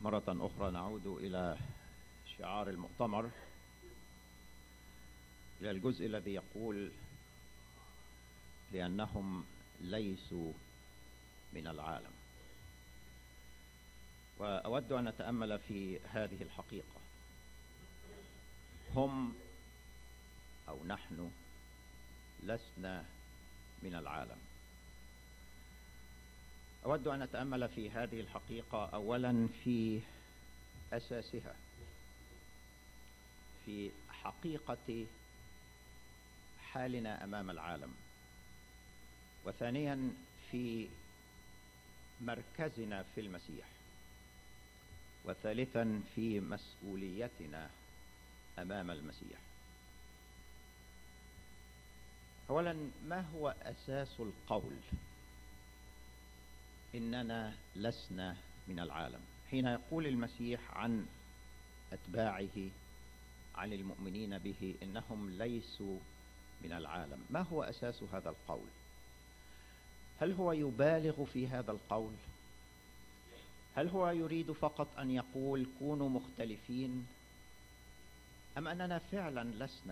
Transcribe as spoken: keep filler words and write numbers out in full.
مرة أخرى نعود إلى شعار المؤتمر، إلى الجزء الذي يقول لأنهم ليسوا من العالم. وأود أن أتأمل في هذه الحقيقة. هم أو نحن لسنا من العالم. أود أن أتأمل في هذه الحقيقة أولا في أساسها، في حقيقة حالنا أمام العالم، وثانيا في مركزنا في المسيح، وثالثا في مسؤوليتنا أمام المسيح. أولا، ما هو أساس القول إننا لسنا من العالم؟ حين يقول المسيح عن أتباعه، عن المؤمنين به، إنهم ليسوا من العالم، ما هو أساس هذا القول؟ هل هو يبالغ في هذا القول؟ هل هو يريد فقط أن يقول كونوا مختلفين؟ أم أننا فعلا لسنا